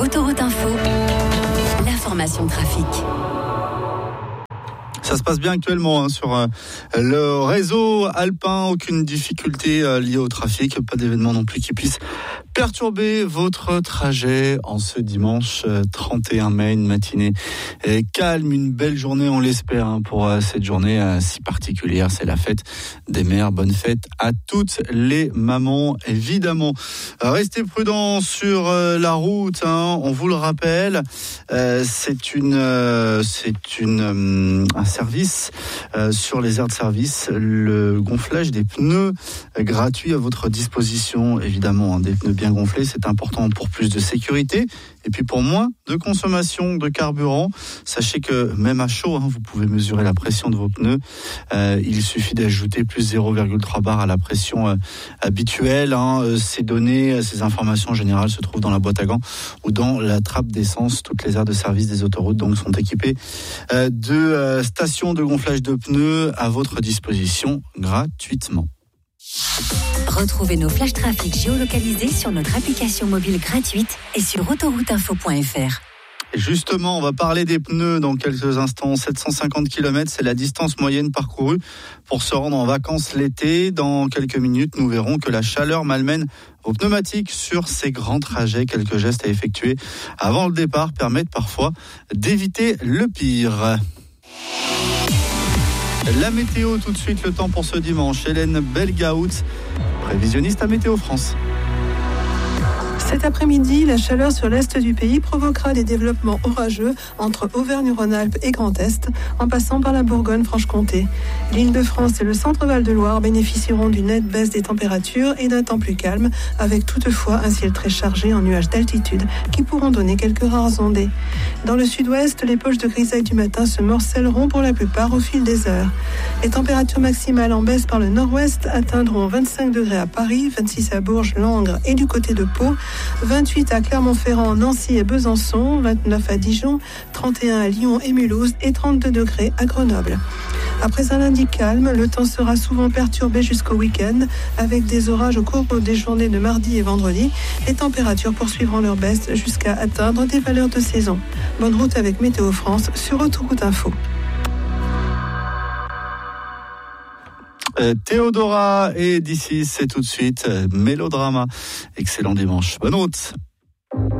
Autoroute Info, l'information trafic. Ça se passe bien actuellement sur le réseau alpin, aucune difficulté liée au trafic, pas d'événement non plus qui puisse perturber votre trajet en ce dimanche 31 mai, une matinée calme, une belle journée, on l'espère, pour cette journée si particulière, c'est la fête des mères. Bonne fête à toutes les mamans, évidemment. Restez prudents sur la route, on vous le rappelle, c'est un service sur les aires de service, le gonflage des pneus gratuit à votre disposition, évidemment, des pneus bien gonflés, c'est important pour plus de sécurité et puis pour moins de consommation de carburant. Sachez que même à chaud, vous pouvez mesurer la pression de vos pneus. Il suffit d'ajouter plus 0,3 bar à la pression habituelle. Ces données, ces informations générales se trouvent dans la boîte à gants ou dans la trappe d'essence. Toutes les aires de service des autoroutes donc sont équipées de stations de gonflage de pneus à votre disposition gratuitement. Retrouvez nos flashs trafic géolocalisés sur notre application mobile gratuite et sur autorouteinfo.fr. Justement, on va parler des pneus dans quelques instants. 750 km, c'est la distance moyenne parcourue pour se rendre en vacances l'été. Dans quelques minutes, nous verrons que la chaleur malmène vos pneumatiques sur ces grands trajets. Quelques gestes à effectuer avant le départ permettent parfois d'éviter le pire. La météo tout de suite, le temps pour ce dimanche. Hélène Belgaout, prévisionniste à Météo France. Cet après-midi, la chaleur sur l'est du pays provoquera des développements orageux entre Auvergne-Rhône-Alpes et Grand Est, en passant par la Bourgogne-Franche-Comté. L'Île-de-France et le centre-Val de Loire bénéficieront d'une nette baisse des températures et d'un temps plus calme, avec toutefois un ciel très chargé en nuages d'altitude qui pourront donner quelques rares ondées. Dans le sud-ouest, les poches de grisaille du matin se morcelleront pour la plupart au fil des heures. Les températures maximales en baisse par le nord-ouest atteindront 25 degrés à Paris, 26 à Bourges, Langres et du côté de Pau, 28 à Clermont-Ferrand, Nancy et Besançon, 29 à Dijon, 31 à Lyon et Mulhouse et 32 degrés à Grenoble. Après un lundi calme, le temps sera souvent perturbé jusqu'au week-end avec des orages au cours des journées de mardi et vendredi. Les températures poursuivront leur baisse jusqu'à atteindre des valeurs de saison. Bonne route avec Météo France sur Autoroute Info. Théodora et d'ici c'est tout de suite Mélodrama. Excellent dimanche. Bonne route.